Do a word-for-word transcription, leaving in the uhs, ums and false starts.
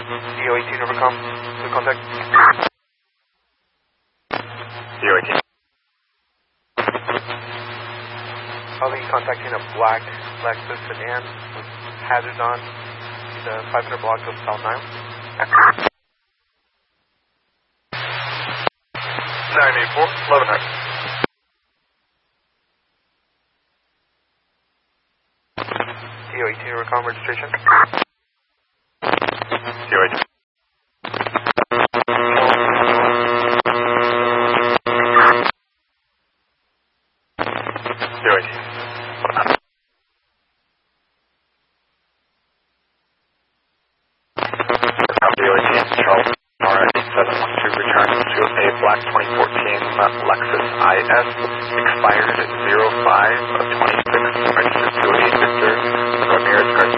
D O eighteen Overcom, good contact. D O eighteen. I'll be contacting a black Lexus sedan with hazards on the five hundred block of South Nile. nine eight four, eleven hundred. D O eighteen Overcom registration. D O eighteen. D O eighteen. Charles, R X seven one two, return to a black twenty fourteen Lexus I S, expired zero five of twenty-six, registered to a Mister Ramirez Garcia.